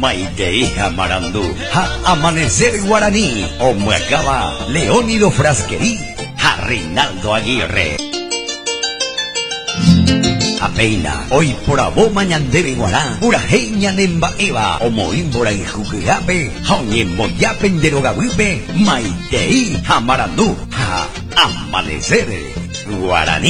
Maitei Amarandu, ha Amanecer Guaraní, Omuacaba, Leónido Frasquerí, a Reinaldo Aguirre. Apeina, hoy por abo mañandebe guará, urajeña nemba eva, omoímbora y juquiape, jaoñemboyapen de rogabuipe, Maitei Amarandu, ha Amanecer Guaraní.